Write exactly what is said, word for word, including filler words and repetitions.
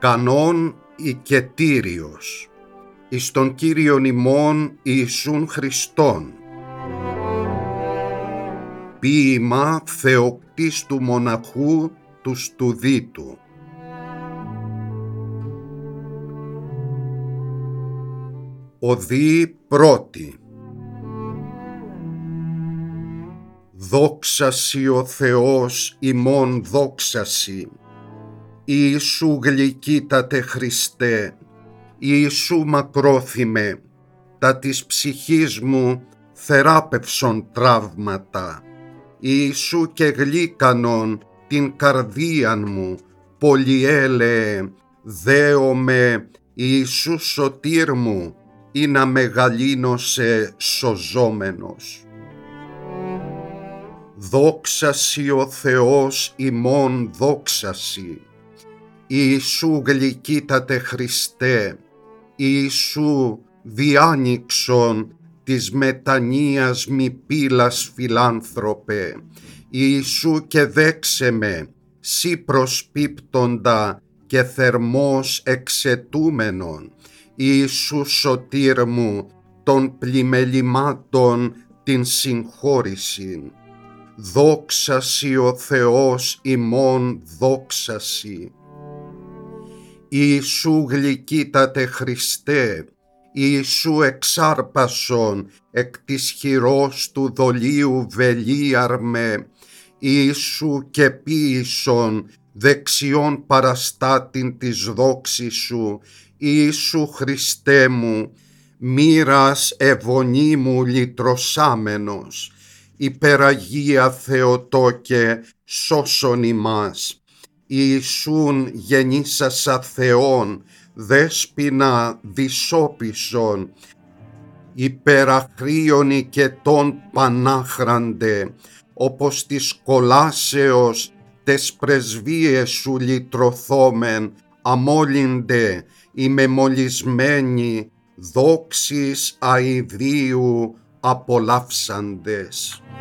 ικανόν οικετήριος, εις τον Κύριον ημών Ιησούν Χριστόν. Ποίημα Θεοκτίστου μοναχού του Στουδίτου. Οδή πρώτη. Δόξασι ο Θεός ημών δόξασι, Ιησού γλυκύτατε Χριστέ, Ιησού μακρόθυμε, τα της ψυχής μου θεράπευσον τραύματα, Ιησού και γλύκανον την καρδίαν μου, πολυέλεε, δέομαι, Ιησού σωτήρ μου, ή να μεγαλύνωσε σωζόμενος. Δόξασι ο Θεός ημών δόξασι, Ιησού γλυκύτατε Χριστέ, Ιησού διάνοιξον της μετανοίας μη πύλας φιλάνθρωπε, Ιησού και δέξε με, σύ προσπίπτοντα και θερμός εξαιτούμενον, Ιησού σωτήρ μου, των πλημελημάτων την συγχώρησιν. Δόξασι ο Θεός ημών δόξασι. Ιησού γλυκύτατε Χριστέ, Ιησού εξάρπασον εκ της χειρός του δολίου βελίαρμε, Ιησού και ποίησον δεξιόν παραστάτην της δόξης σου, Ιησού Χριστέ μου, μοίρας ευωνίμου λυτρωσάμενος, υπεραγία Θεοτόκε σώσον ημάς. Ιησούν γεννήσασα Θεόν, δέσποινα δυσόπισον, υπεραχρίων οικετών πανάχραντε, όπως της κολάσεως τες πρεσβείες σου λυτρωθόμεν, αμόλυντε, ημεμολυσμένοι, δόξης αηδίου απολαύσαντες.